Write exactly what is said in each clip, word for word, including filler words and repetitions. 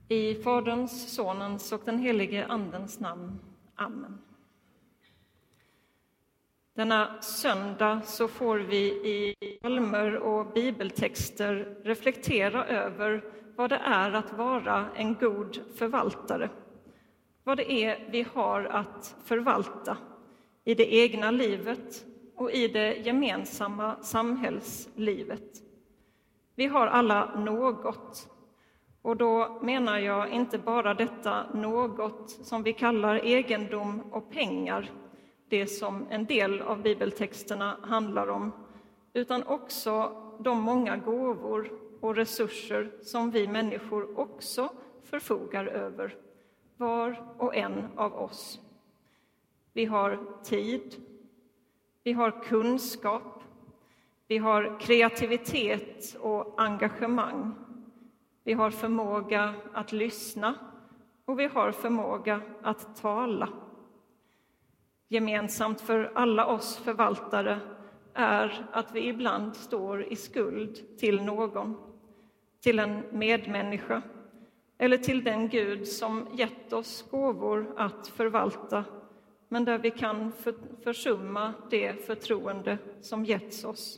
I Faderns, Sonens och den helige Andens namn. Amen. Denna söndag så får vi i psalmer och bibeltexter reflektera över vad det är att vara en god förvaltare. Vad det är vi har att förvalta i det egna livet och i det gemensamma samhällslivet. Vi har alla något. Och då menar jag inte bara detta något som vi kallar egendom och pengar, det som en del av bibeltexterna handlar om, utan också de många gåvor och resurser som vi människor också förfogar över, var och en av oss. Vi har tid, vi har kunskap, vi har kreativitet och engagemang. Vi har förmåga att lyssna och vi har förmåga att tala. Gemensamt för alla oss förvaltare är att vi ibland står i skuld till någon, till en medmänniska eller till den Gud som gett oss gåvor att förvalta, men där vi kan försumma det förtroende som getts oss.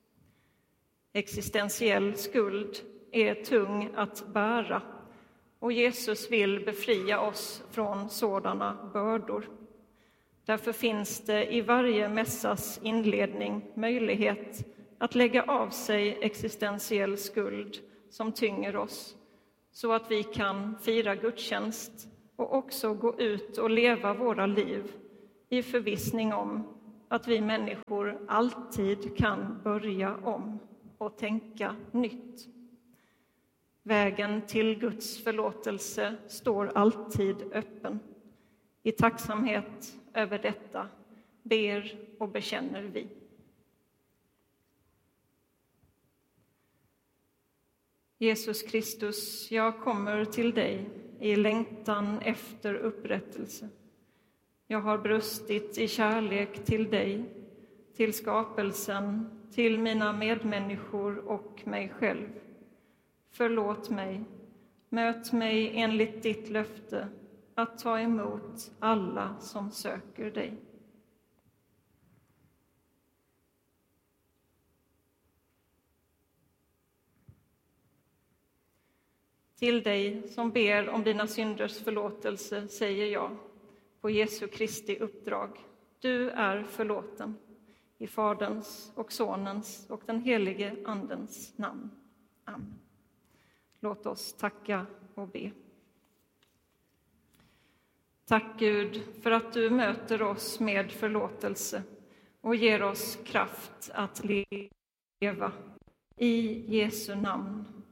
Existentiell skuld är tung att bära och Jesus vill befria oss från sådana bördor. Därför finns det i varje mässas inledning möjlighet att lägga av sig existentiell skuld som tynger oss, så att vi kan fira gudstjänst och också gå ut och leva våra liv i förvissning om att vi människor alltid kan börja om och tänka nytt. Vägen till Guds förlåtelse står alltid öppen. I tacksamhet över detta ber och bekänner vi. Jesus Kristus, jag kommer till dig i längtan efter upprättelse. Jag har brustit i kärlek till dig, till skapelsen, till mina medmänniskor och mig själv. Förlåt mig, möt mig enligt ditt löfte att ta emot alla som söker dig. Till dig som ber om dina synders förlåtelse säger jag på Jesu Kristi uppdrag: du är förlåten i Faderns och Sonens och den helige Andens namn. Amen. Låt oss tacka och be. Tack Gud för att du möter oss med förlåtelse och ger oss kraft att leva. I Jesu namn.